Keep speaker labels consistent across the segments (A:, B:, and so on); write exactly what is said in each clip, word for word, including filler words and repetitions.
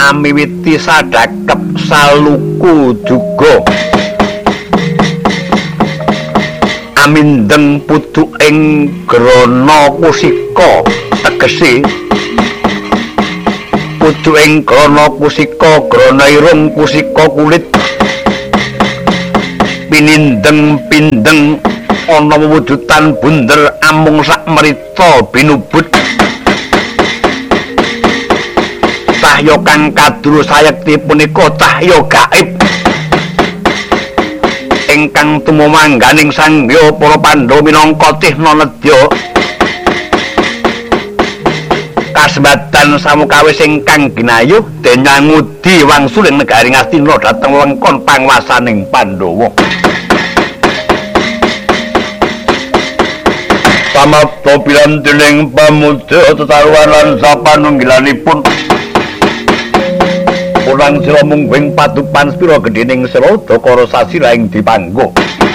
A: amiwiti sadakep saluku juga amindeng putu ing grana kusika tegese putu ing grana kusika grana irung kusika kulit pinindeng pindeng ana wujudan bunder amung sak merita binubut cahya kang kaduru sayekti punika cahya gaib ingkang tumumangganing sangya para Pandhawa minangka cihna nedya kasebatan samukawis ingkang ginayuh denyang ngudi wangsuling negari Ngastina dhateng wewengkon panguwasaning Pandhawa. Samapta pirantining pamudha tetaruhan lan sapanunggilanipun urang sira mungguing patupan spira gedhening sira Dakara Sasira ing dipanggo.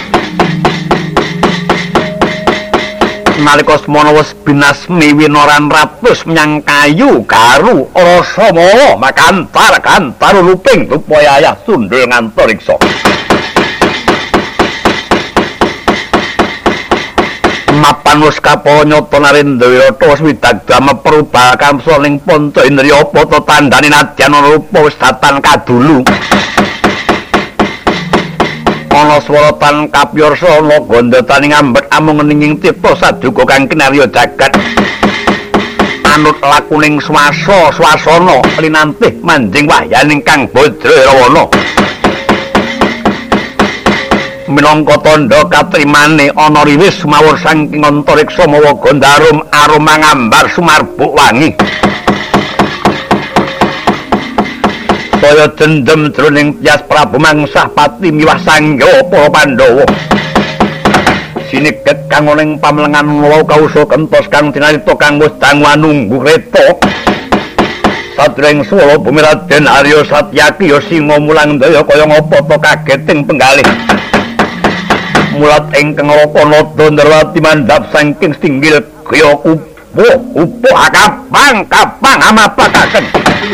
A: Nalika semana wis binasmi winoran ratus menyang kayu garu rasa mawa makantar kantar ruping upaya sundul ngantariksa. Mapan wis kapala nyata Narendra Wirata wis widagdama perubah kamsa ning Ponco Indriya apa ta tandane nadyan rupa wis datan kadulu. Ana swara tan kapyarsa ana gondhetaning ambek amung ninging cipta saduka kang kinarya jagat. Anut lakuning swasa swasana linantih manjing wahyaning kang Badra Rawana. Minangka tandha katrimane ana riwis mawur saking antariksa mawa gondarum aroma ngambar sumarbuk wangi. Saya dendem jroning tias Prabu Mangsah Pati miwah sangya para Pandhawa. Sineget kang ana ing pamlengan wau kausa kentos kang tinarita kang wis dangu nunggu kreta. Sadreng swara bumi Raden Arya Satyaki ya singa mulang daya kaya ngapa to kageting penggalih. Mulat ingkang raka nada Ndrawati mandhap saking stinggil kaya kupu upu akapang kapang amapakaken.